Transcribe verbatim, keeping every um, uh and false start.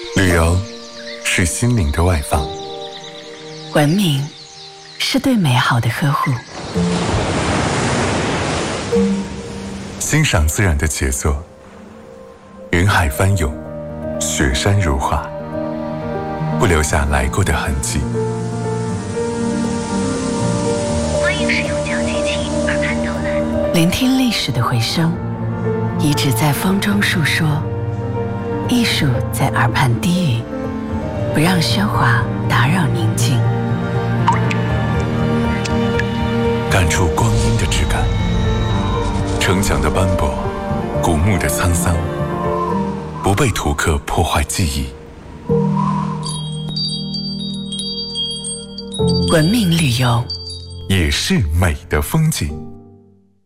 旅游是心灵的外放， 文明是对美好的呵护， 欣赏自然的杰作，云海翻涌，雪山如画，不留下来过的痕迹。 欢迎使用讲解器耳畔导览， 聆听历史的回声，遗址在风中述说，艺术在耳畔低语，不让喧哗打扰宁静， 感触光阴的质感，城墙的斑驳，古墓的沧桑，不被图刻破坏记忆。 文明旅游也是美的风景。